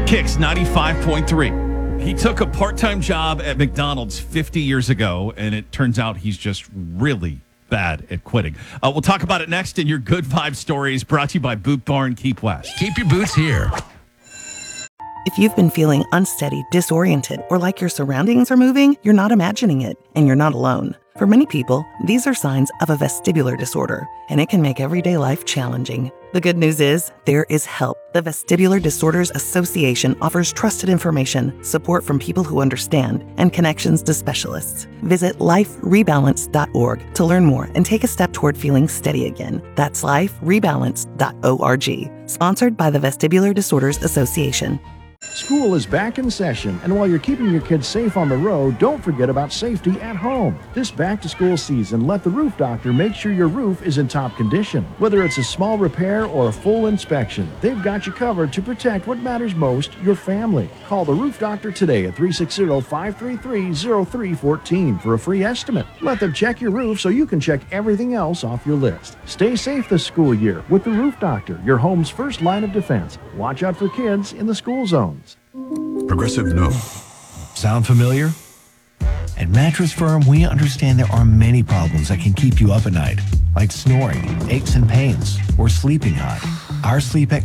Kicks 95.3. He took a part-time job at McDonald's 50 years ago, and it turns out he's just really bad at quitting. We'll talk about it next in your Good Vibe Stories, brought to you by Boot Barn Keep West. Keep your boots here. If you've been feeling unsteady, disoriented, or like your surroundings are moving, you're not imagining it, and you're not alone. For many people, these are signs of a vestibular disorder, and it can make everyday life challenging. The good news is, there is help. The Vestibular Disorders Association offers trusted information, support from people who understand, and connections to specialists. Visit liferebalance.org to learn more and take a step toward feeling steady again. That's liferebalance.org. Sponsored by the Vestibular Disorders Association. School is back in session, and while you're keeping your kids safe on the road, don't forget about safety at home. This back-to-school season, let the Roof Doctor make sure your roof is in top condition. Whether it's a small repair or a full inspection, they've got you covered to protect what matters most, your family. Call the Roof Doctor today at 360-533-0314 for a free estimate. Let them check your roof so you can check everything else off your list. Stay safe this school year with the Roof Doctor, your home's first line of defense. Watch out for kids in the school zone. Progressive no. Sound familiar? At Mattress Firm, we understand there are many problems that can keep you up at night, like snoring, aches and pains, or sleeping hot. Our sleep